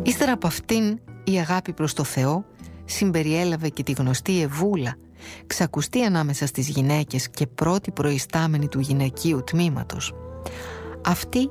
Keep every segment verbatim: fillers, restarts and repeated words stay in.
Ύστερα από αυτήν η αγάπη προς το Θεό συμπεριέλαβε και τη γνωστή Ευούλα, ξακουστή ανάμεσα στις γυναίκες και πρώτη προϊστάμενη του γυναικείου τμήματος. Αυτή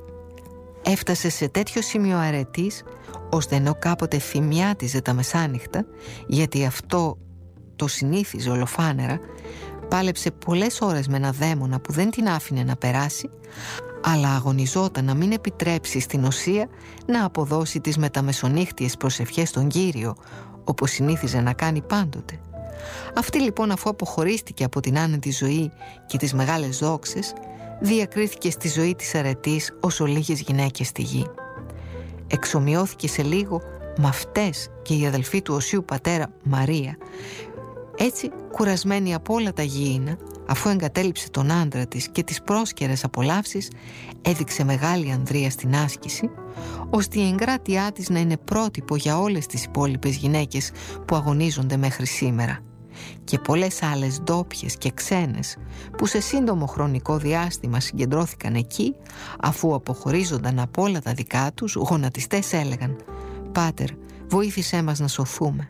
έφτασε σε τέτοιο σημείο αρετής, ώστε ενώ κάποτε θυμιάτιζε τα μεσάνυχτα, γιατί αυτό το συνήθιζε ολοφάνερα, πάλεψε πολλές ώρες με ένα δαίμονα που δεν την άφηνε να περάσει, αλλά αγωνιζόταν να μην επιτρέψει στην Οσία να αποδώσει τις μεταμεσονύχτιες προσευχές στον Κύριο, όπως συνήθιζε να κάνει πάντοτε. Αυτή λοιπόν, αφού αποχωρίστηκε από την άνετη ζωή και τις μεγάλες δόξες, διακρίθηκε στη ζωή της αρετής όσο λίγες γυναίκες στη γη. Εξομοιώθηκε σε λίγο με αυτές και η αδελφή του Οσίου πατέρα Μαρία. Έτσι, κουρασμένη από όλα τα γήινα, αφού εγκατέλειψε τον άντρα της και τις πρόσκαιρες απολαύσεις, έδειξε μεγάλη ανδρεία στην άσκηση, ώστε η εγκράτειά της να είναι πρότυπο για όλες τις υπόλοιπες γυναίκες που αγωνίζονται μέχρι σήμερα. Και πολλές άλλες ντόπιες και ξένες που σε σύντομο χρονικό διάστημα συγκεντρώθηκαν εκεί, αφού αποχωρίζονταν από όλα τα δικά τους, γονατιστές έλεγαν: «Πάτερ, βοήθησέ μας να σωθούμε.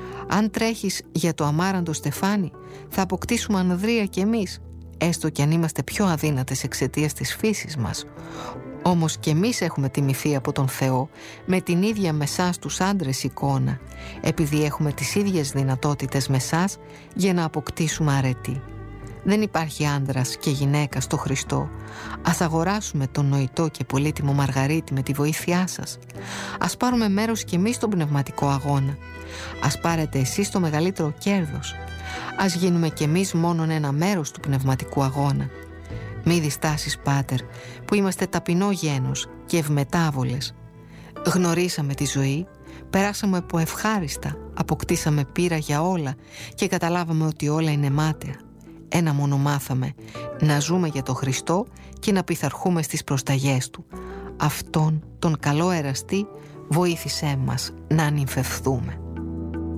Αν τρέχεις για το αμάραντο στεφάνι, θα αποκτήσουμε ανδρεία κι εμείς, έστω κι αν είμαστε πιο αδύνατες εξαιτίας της φύσης μας. Όμως κι εμείς έχουμε τιμηθεί από τον Θεό με την ίδια με εσάς τους άντρες εικόνα, επειδή έχουμε τις ίδιες δυνατότητες με εσάς για να αποκτήσουμε αρετή. Δεν υπάρχει άντρας και γυναίκα στο Χριστό. Ας αγοράσουμε τον νοητό και πολύτιμο Μαργαρίτη με τη βοήθειά σας. Ας πάρουμε μέρος κι εμείς στον πνευματικό αγώνα. Ας πάρετε εσείς το μεγαλύτερο κέρδος. Ας γίνουμε κι εμείς μόνον ένα μέρος του πνευματικού αγώνα. Μη διστάσεις, Πάτερ, που είμαστε ταπεινό γένος και ευμετάβολες. Γνωρίσαμε τη ζωή, περάσαμε από ευχάριστα, αποκτήσαμε πείρα για όλα και καταλάβαμε ότι όλα είναι μάταια. Ένα μόνο μάθαμε: να ζούμε για το Χριστό και να πειθαρχούμε στις προσταγές Του. Αυτόν τον καλό εραστή βοήθησέ μας να ανυμφευθούμε».